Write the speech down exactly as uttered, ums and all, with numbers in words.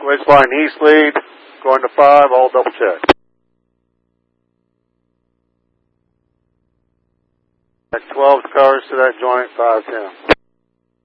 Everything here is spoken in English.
Switch line east lead, going to five, all double check. twelve covers to that joint, five ten.